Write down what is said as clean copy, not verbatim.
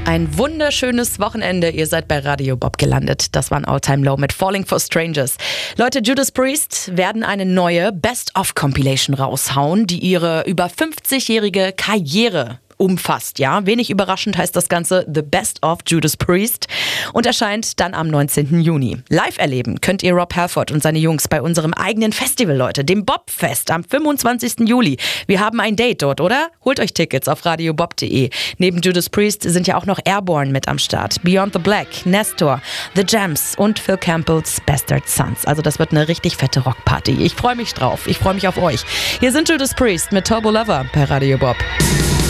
Ein wunderschönes Wochenende. Ihr seid bei Radio Bob gelandet. Das war ein All-Time Low mit Falling for Strangers. Leute, Judas Priest werden eine neue Best-of-Compilation raushauen, die ihre über 50-jährige Karriere umfasst, ja. Wenig überraschend heißt das Ganze The Best of Judas Priest und erscheint dann am 19. Juni. Live erleben könnt ihr Rob Halford und seine Jungs bei unserem eigenen Festival, Leute, dem Bobfest am 25. Juli. Wir haben ein Date dort, oder? Holt euch Tickets auf radiobob.de. Neben Judas Priest sind ja auch noch Airborne mit am Start. Beyond the Black, Nestor, The Jams und Phil Campbells Bastard Sons. Also das wird eine richtig fette Rockparty. Ich freue mich drauf. Ich freue mich auf euch. Hier sind Judas Priest mit Turbo Lover bei Radio Bob.